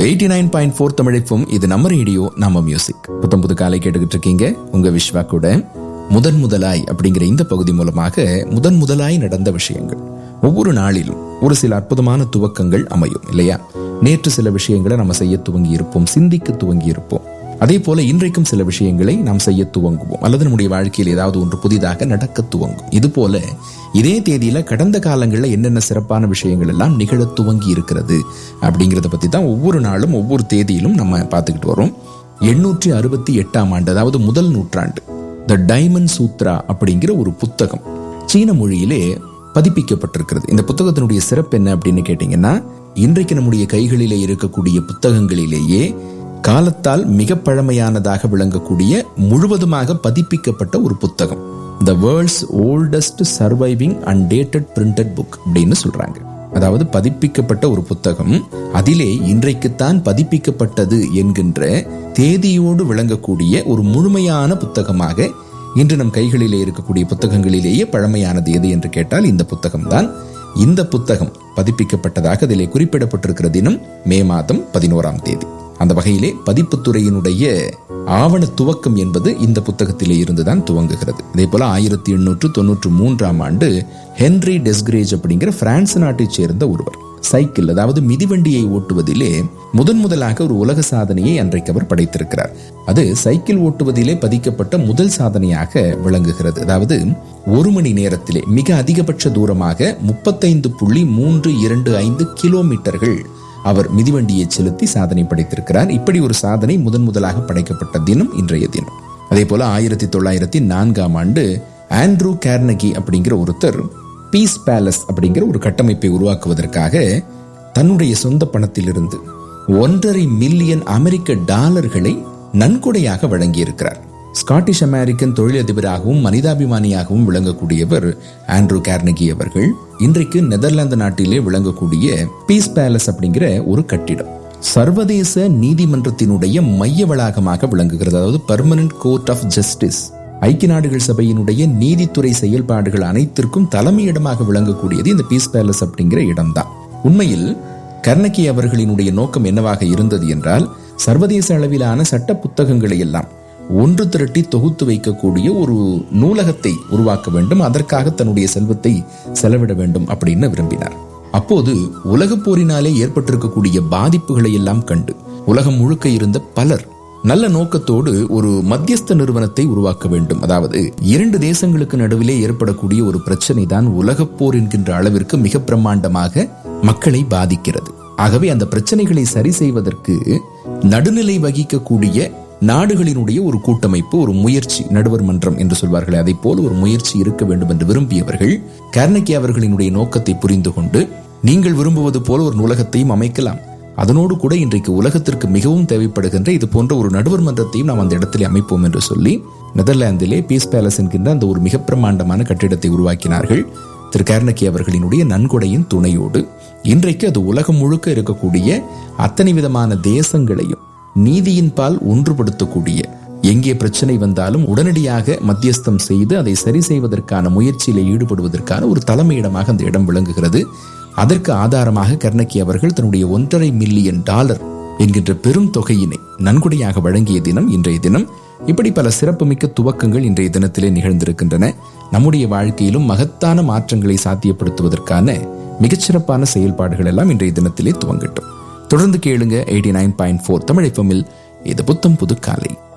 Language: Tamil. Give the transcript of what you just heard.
89.4 தமிழைப்பும் இது நம்ம ரேடியோ நம்ம மியூசிக். புது காலை கேட்டுக்கிட்டு இருக்கீங்க உங்க விஸ்வா கூட. முதலாய் அப்படிங்கிற இந்த பகுதி மூலமாக முதலாய் நடந்த விஷயங்கள். ஒவ்வொரு நாளிலும் ஒரு சில அற்புதமான துவக்கங்கள் அமையும் இல்லையா? நேற்று சில விஷயங்களை நம்ம செய்ய துவங்கி இருப்போம், சிந்திக்க துவங்கி இருப்போம். அதே போல இன்றைக்கும் சில விஷயங்களை நாம் செய்ய துவங்குவோம், அல்லது நம்முடைய வாழ்க்கையில் ஏதாவது ஒன்று புதிதாக நடக்க துவங்கும். இது போல இதே தேதியில கடந்த காலங்களில் என்னென்ன சிறப்பான விஷயங்கள் எல்லாம் நிகழ துவங்கி இருக்கிறது அப்படிங்கிறத பத்தி தான் ஒவ்வொரு நாளும் ஒவ்வொரு தேதியிலும் நம்ம பார்த்துக்கிட்டு வரோம். 868ஆம் ஆண்டு, அதாவது முதல் நூற்றாண்டு, த டைமண்ட் சூத்ரா அப்படிங்கிற ஒரு புத்தகம் சீன மொழியிலே பதிப்பிக்கப்பட்டிருக்கிறது. இந்த புத்தகத்தினுடைய சிறப்பு என்ன அப்படின்னு கேட்டீங்கன்னா, இன்றைக்கு நம்முடைய கைகளிலே இருக்கக்கூடிய புத்தகங்களிலேயே காலத்தால் மிக பழமையானதாக விளங்கக்கூடிய முழுவதுமாக பதிப்பிக்கப்பட்ட ஒரு புத்தகம். The world's oldest surviving undated printed book அப்படின்னு சொல்றாங்க. அதாவது பதிப்பிக்கப்பட்ட ஒரு புத்தகம், அதிலே இன்றைக்குத்தான் பதிப்பிக்கப்பட்டது என்கின்ற தேதியோடு விளங்கக்கூடிய ஒரு முழுமையான புத்தகமாக இன்று நம் கைகளிலே இருக்கக்கூடிய புத்தகங்களிலேயே பழமையானது எது என்று கேட்டால் இந்த புத்தகம் தான். இந்த புத்தகம் பதிப்பிக்கப்பட்டதாக அதிலே குறிப்பிடப்பட்டிருக்கிற தினம் மே மாதம் 11ஆம் தேதி. அந்த வகையிலே பதிப்புத்துறையினுடைய ஆவண துவக்கம் என்பது இந்த புத்தகத்திலே இருந்துதான் துவங்குகிறது. அதே போல 1893ஆம் ஆண்டு ஹென்றி டெஸ்கிரேஜ் அப்படிங்கிற பிரான்ஸ் நாட்டை சேர்ந்த ஒருவர் சைக்கிள், அதாவது மிதிவண்டியை ஓட்டுவதிலே முதலாக ஒரு உலக சாதனையை அன்றைக்கு அவர் படைத்திருக்கிறார். அது சைக்கிள் ஓட்டுவதிலே பதிக்கப்பட்ட முதல் சாதனையாக விளங்குகிறது. அதாவது ஒரு மணி நேரத்திலே மிக அதிகபட்ச தூரமாக 35.325 கிலோமீட்டர்கள் அவர் மிதிவண்டியை செலுத்தி சாதனை படைத்திருக்கிறார். இப்படி ஒரு சாதனை முதலாக படைக்கப்பட்ட தினம் இன்றைய தினம். அதே போல 1904ஆம் ஆண்டு ஆண்ட்ரூ கார்னகி அப்படிங்கிற ஒருத்தர் பீஸ் பேலஸ் அப்படிங்கிற ஒரு கட்டமைப்பை உருவாக்குவதற்காக தன்னுடைய சொந்த பணத்திலிருந்து 1.5 மில்லியன் அமெரிக்க டாலர்களை நன்கொடையாக வழங்கியிருக்கிறார். ஸ்காட்டிஷ் அமெரிக்கன் தொழிலதிபராகவும் மனிதாபிமானியாகவும் விளங்கக்கூடியவர் ஆண்ட்ரூ கார்னகி அவர்கள் இன்றைக்கு நெதர்லாந்து நாட்டிலே விளங்கக்கூடிய பீஸ் பேலஸ் அப்படிங்கிற ஒரு கட்டிடம் சர்வதேச நீதிமன்றத்தினுடைய மைய வளாகமாக விளங்குகிறது. அதாவது பெர்மனன்ட் கோர்ட் ஆஃப் ஜஸ்டிஸ், ஐக்கிய நாடுகள் சபையினுடைய நீதித்துறை செயல்பாடுகள் அனைத்திற்கும் தலைமையிடமாக விளங்கக்கூடியது இந்த பீஸ் பேலஸ் அப்படிங்கிற இடம்தான். உண்மையில் கார்னகி அவர்களினுடைய நோக்கம் என்னவாக இருந்தது என்றால், சர்வதேச அளவிலான சட்ட புத்தகங்களை எல்லாம் ஒன்று திரட்டி தொகுத்து வைக்கக்கூடிய ஒரு நூலகத்தை உருவாக்க வேண்டும், அதற்காக தன்னுடைய செல்வத்தை செலவிட வேண்டும் அப்படின்னு விரும்பினார். அப்போது உலகப் போரினாலே ஏற்பட்டிருக்கக்கூடிய பாதிப்புகளை எல்லாம் கண்டு உலகம் முழுக்க இருந்த பலர் நல்ல நோக்கத்தோடு ஒரு மத்தியஸ்த நிறுவனத்தை உருவாக்க வேண்டும். அதாவது 2 தேசங்களுக்கு நடுவிலே ஏற்படக்கூடிய ஒரு பிரச்சனை தான் உலகப் போர் என்கின்ற அளவிற்கு மிக பிரம்மாண்டமாக மக்களை பாதிக்கிறது. ஆகவே அந்த பிரச்சனைகளை சரி செய்வதற்கு நடுநிலை வகிக்கக்கூடிய நாடுகளினுடைய ஒரு கூட்டமைப்பு, ஒரு முயற்சி, நடுவர் மன்றம் என்று சொல்வார்கள், அதை போல ஒரு முயற்சி இருக்க வேண்டும் என்று விரும்பியவர்கள் கார்னகி அவர்களினுடைய நோக்கத்தை புரிந்து கொண்டு, நீங்கள் விரும்புவது போல ஒரு நூலகத்தையும் அமைக்கலாம், அதனோடு கூட இன்றைக்கு உலகத்திற்கு மிகவும் தேவைப்படுகின்ற இது போன்ற ஒரு நடுவர் மன்றத்தையும் நாம் அந்த இடத்திலே அமைப்போம் என்று சொல்லி நெதர்லாந்திலே பீஸ் பேலஸ் என்கின்ற அந்த ஒரு மிக பிரம்மாண்டமான கட்டிடத்தை உருவாக்கினார்கள். திரு கார்னகி அவர்களினுடைய நன்கொடையின் துணையோடு இன்றைக்கு அது உலகம் முழுக்க இருக்கக்கூடிய அத்தனை விதமான தேசங்களையும் நீதியின் பால் ஒன்றுபடுத்தக்கூடிய, எங்கே பிரச்சனை வந்தாலும் உடனடியாக மத்தியஸ்தம் செய்து அதை சரி செய்வதற்கான முயற்சியில ஈடுபடுவதற்கான ஒரு தலைமையிடமாக அந்த இடம் விளங்குகிறது. அதற்கு ஆதாரமாக கார்னகி அவர்கள் தன்னுடைய 1.5 மில்லியன் டாலர் என்கின்ற பெரும் தொகையினை நன்கொடையாக வழங்கிய தினம் இன்றைய தினம். இப்படி பல சிறப்புமிக்க துவக்கங்கள் இன்றைய தினத்திலே நிகழ்ந்திருக்கின்றன. நம்முடைய வாழ்க்கையிலும் மகத்தான மாற்றங்களை சாத்தியப்படுத்துவதற்கான மிகச்சிறப்பான செயல்பாடுகள் எல்லாம் இன்றைய தினத்திலே துவங்கட்டும். தொடர்ந்து கேளுங்க 89.4 தமிழ் FM. இது புத்தம் புது காலை.